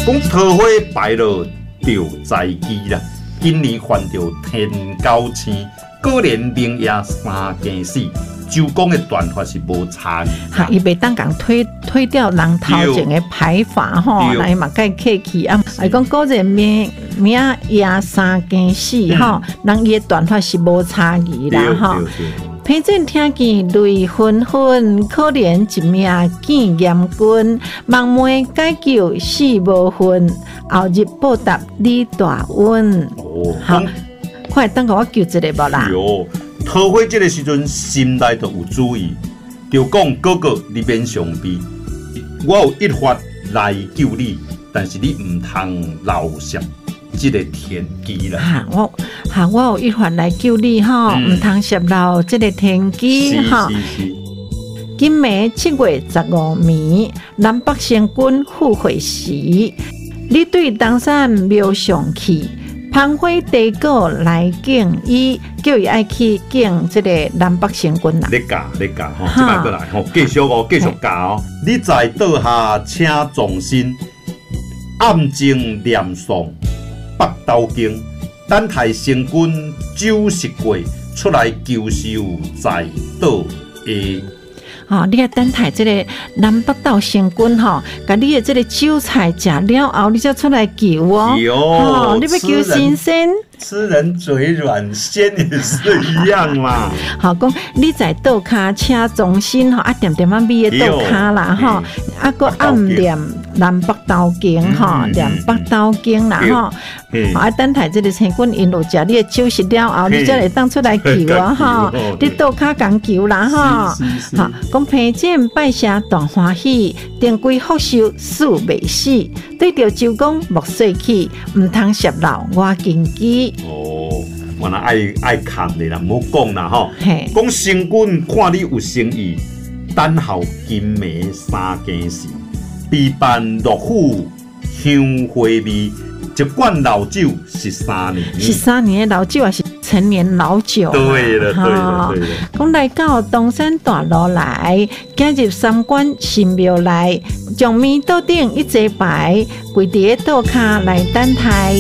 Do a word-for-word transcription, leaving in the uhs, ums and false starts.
讲桃花败落就在机啦，今年犯着天高星，果然明夜三更死。周公的断法是无差异， 哈，伊袂当讲推推掉人头前的排法吼，来嘛该客气啊。伊讲果然明明夜三更死吼，人伊的断法是无差异啦吼。平正听见泪纷纷，可怜一命见严君。望梅解救死无分，后日报答你大恩。哦，好，快等下我救一个无啦。 桃花这个时阵，心内就有主意，就讲哥哥，你免伤悲，我有一法来救你，但是你唔通漏失这个天机啦。 哈，我哈我有一法来救你吼，唔通失漏这个天机吼。今暝七月十五暝，南北仙君赴会时，你对东山庙上去。攀花地果来敬伊，叫伊爱去敬这个南北仙君啦。 你教你教吼，即摆过来吼，继续哦，继续教哦。你在倒下请众生，暗静念诵北斗经，等待仙君九十过出来救受在倒下。 哦，你要等待这个南北斗仙君吼，甲你的这个酒菜食了后，你才出来救哦。 哦， 你要救先生。 吃人嘴软，仙也是一样嘛。 好讲，你在倒骹请众生吼，啊点点啊咪的倒骹啦吼，啊个暗念南北斗经吼，念北斗经啦吼，啊等待这个仙君因有食你的酒食了后，你才会当出来救啊吼，你倒骹讲救啦吼，好讲平正拜谢大欢喜，定规福寿事未死，对着周公莫说起，唔通泄漏我根基。 哦，原来爱爱看的啦，唔好讲啦吼。讲仙君看你有诚意，等候今暝三更时，备办乐府香花味，一罐老酒十三年。 十三年的老酒也是陈年老酒。 对了，对了，对了。 讲来到东山大路来，进入三观神庙内，将面桌顶一坐牌，跪伫倒骹来等待。